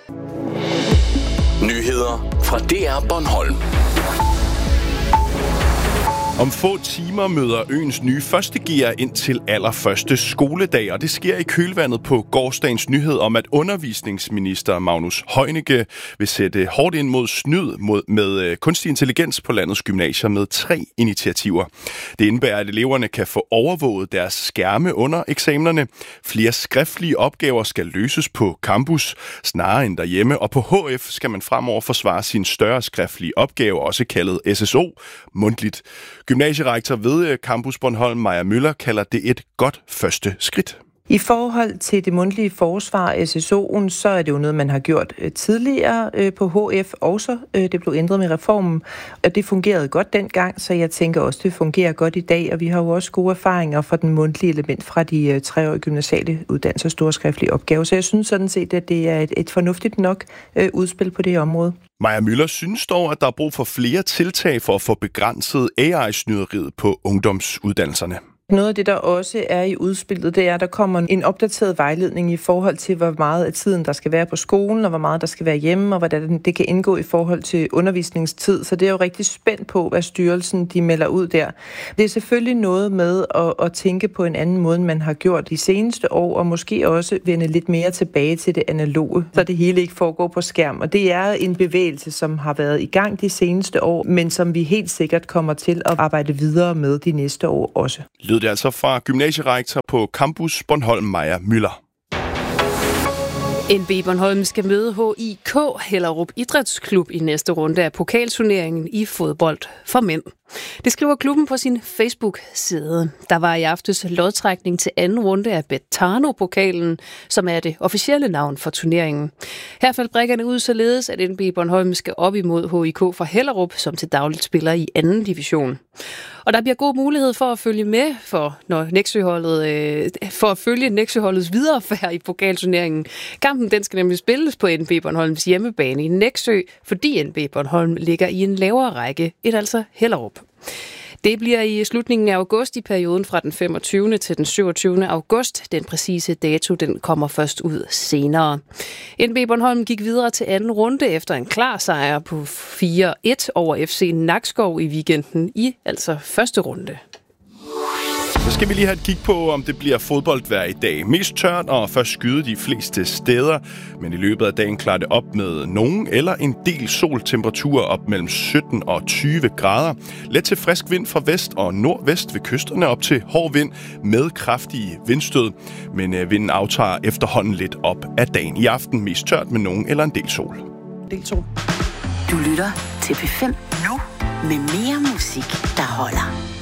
Nyheder fra DR Bornholm. Om få timer møder øens nye førstegear ind til allerførste skoledag, og det sker i kølvandet på gårsdagens nyhed om, at undervisningsminister Magnus Heunicke vil sætte hårdt ind mod snyd med kunstig intelligens på landets gymnasier med 3 initiativer. Det indebærer, at eleverne kan få overvåget deres skærme under eksamenerne. Flere skriftlige opgaver skal løses på campus snarere end derhjemme, og på HF skal man fremover forsvare sine større skriftlige opgaver, også kaldet SSO, mundtligt. Gymnasierektor ved Campus Bornholm, Maja Møller, kalder det et godt første skridt. I forhold til det mundtlige forsvar af SSO'en, så er det jo noget, man har gjort tidligere på HF også. Det blev ændret med reformen, og det fungerede godt dengang, så jeg tænker også, det fungerer godt i dag. Og vi har jo også gode erfaringer fra den mundtlige element fra de 3-årige gymnasiale uddannelser, store skriftlige opgaver. Så jeg synes sådan set, at det er et fornuftigt nok udspil på det område. Maja Møller synes dog, at der er brug for flere tiltag for at få begrænset AI-snyderiet på ungdomsuddannelserne. Noget af det, der også er i udspillet, det er, at der kommer en opdateret vejledning i forhold til, hvor meget af tiden, der skal være på skolen, og hvor meget der skal være hjemme, og hvordan det kan indgå i forhold til undervisningstid. Så det er jo rigtig spændt på, hvad styrelsen de melder ud der. Det er selvfølgelig noget med at tænke på en anden måde, end man har gjort de seneste år, og måske også vende lidt mere tilbage til det analoge, så det hele ikke foregår på skærm. Og det er en bevægelse, som har været i gang de seneste år, men som vi helt sikkert kommer til at arbejde videre med de næste år også. Lød det altså fra gymnasierektor på Campus Bornholm, Maja Møller. NB Bornholm skal møde HIK Hellerup Idrætsklub i næste runde af pokalturneringen i fodbold for mænd. Det skriver klubben på sin Facebook-side. Der var i aftes lodtrækning til anden runde af Betano-pokalen, som er det officielle navn for turneringen. Her faldt brikkerne ud således, at NB Bornholm skal op imod HIK fra Hellerup, som til dagligt spiller i anden division. Og der bliver god mulighed for at følge med for at følge Nexøholdets viderefærd i pokalturneringen. Kampen den skal nemlig spilles på NB Bornholms hjemmebane i Nexø, fordi NB Bornholm ligger i en lavere række end altså Hellerup. Det bliver i slutningen af august i perioden fra den 25. til den 27. august. Den præcise dato den kommer først ud senere. NB Bornholm gik videre til anden runde efter en klar sejr på 4-1 over FC Nakskov i weekenden i altså første runde. Så skal vi lige have et kig på, om det bliver fodboldvejr i dag. Mest tørt og først skyde de fleste steder, men i løbet af dagen klarer det op med nogen eller en del soltemperaturer op mellem 17 og 20 grader. Let til frisk vind fra vest og nordvest ved kysterne op til hård vind med kraftige vindstød. Men vinden aftager efterhånden lidt op af dagen. I aften mest tørt med nogen eller en del sol. Du lytter til P5 nu med mere musik, der holder.